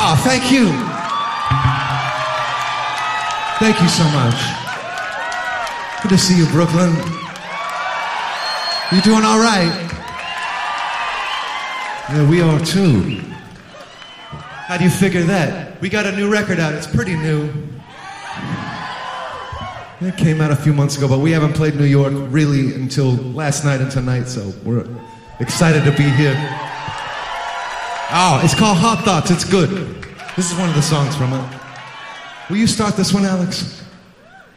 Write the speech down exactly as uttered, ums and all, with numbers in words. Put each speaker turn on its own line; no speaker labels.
Oh, thank you. Thank you so much. Good to see you, Brooklyn. You doing all right? Yeah, we are too. How do you figure that? We got a new record out. It's pretty new. It came out a few months ago, but we haven't played New York really until last night and tonight, so we're excited to be here. Oh, it's called Hot Thoughts. It's good. This is one of the songs from it. Will you start this one, Alex?